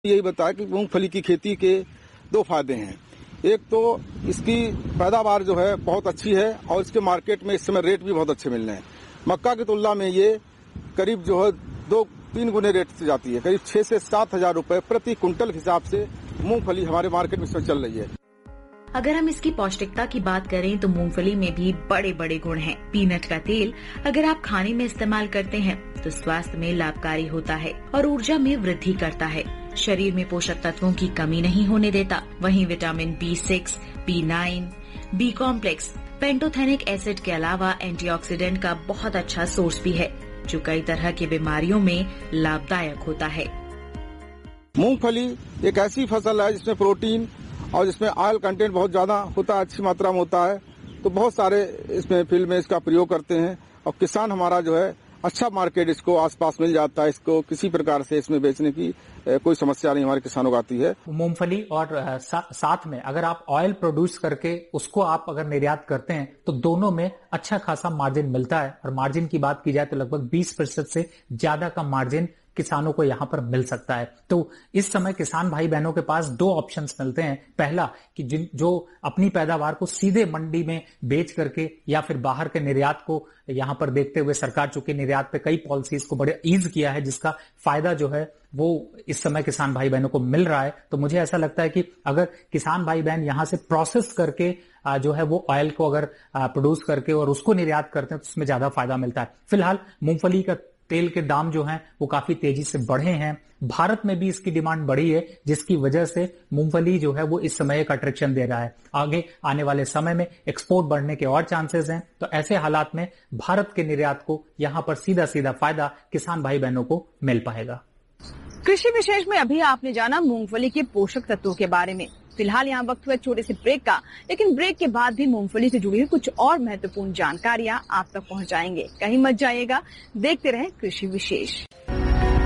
यही बताया कि मूंगफली की खेती के 2 फायदे हैं। एक तो इसकी पैदावार जो है बहुत अच्छी है और इसके मार्केट में इस समय रेट भी बहुत अच्छे मिल रहे हैं। मक्का की तुलना में ये करीब जो है 2-3 गुने रेट से जाती है। करीब 6 से 7 हजार रुपए प्रति कुंटल के हिसाब से मूंगफली हमारे मार्केट में इस समय चल रही है। अगर हम इसकी पौष्टिकता की बात करें तो मूंगफली में भी बड़े बड़े गुण हैं। पीनट का तेल अगर आप खाने में इस्तेमाल करते हैं तो स्वास्थ्य में लाभकारी होता है और ऊर्जा में वृद्धि करता है। शरीर में पोषक तत्वों की कमी नहीं होने देता। वहीं vitamin B6, B9, B complex, pantothenic acid के अलावा एंटीऑक्सीडेंट का बहुत अच्छा सोर्स भी है, जो कई तरह की बीमारियों में लाभदायक होता है। मूंगफली एक ऐसी फसल है जिसमें प्रोटीन और जिसमें ऑयल कंटेंट बहुत ज्यादा होता है, अच्छी मात्रा में होता है। तो बहुत सारे इसमें फील्ड में इसका प्रयोग करते हैं और किसान हमारा जो है अच्छा मार्केट इसको आसपास मिल जाता है। इसको किसी प्रकार से इसमें बेचने की कोई समस्या नहीं हमारे किसानों को आती है। मूंगफली और साथ में अगर आप ऑयल प्रोड्यूस करके उसको आप अगर निर्यात करते हैं तो दोनों में अच्छा खासा मार्जिन मिलता है। और मार्जिन की बात की जाए तो लगभग 20% से ज्यादा का मार्जिन किसानों को यहां पर मिल सकता है। तो इस समय किसान भाई बहनों के पास 2 ऑप्शंस मिलते हैं। पहला कि जो अपनी पैदावार को सीधे मंडी में बेच करके या फिर बाहर के निर्यात को यहां पर देखते हुए सरकार चूंकि निर्यात पे कई पॉलिसीज को बड़े ईज किया है, जिसका फायदा जो है वो इस समय किसान भाई बहनों को मिल रहा है। तो मुझे ऐसा लगता है कि अगर किसान भाई बहन यहां से प्रोसेस करके जो है वो ऑयल को अगर प्रोड्यूस करके और उसको निर्यात करते हैं तो उसमें ज्यादा फायदा मिलता है। फिलहाल मूंगफली का तेल के दाम जो हैं वो काफी तेजी से बढ़े हैं। भारत में भी इसकी डिमांड बढ़ी है, जिसकी वजह से मूंगफली जो है वो इस समय एक अट्रैक्शन दे रहा है। आगे आने वाले समय में एक्सपोर्ट बढ़ने के और चांसेस हैं। तो ऐसे हालात में भारत के निर्यात को यहां पर सीधा सीधा फायदा किसान भाई बहनों को मिल पाएगा। कृषि विशेष में अभी आपने जाना मूंगफली के पोषक तत्वों के बारे में। फिलहाल यहाँ वक्त हुआ छोटे से ब्रेक का, लेकिन ब्रेक के बाद भी मूंगफली से जुड़ी हुई कुछ और महत्वपूर्ण जानकारियां आप तक पहुंचाएंगे। कहीं मत जाइएगा, देखते रहें कृषि विशेष।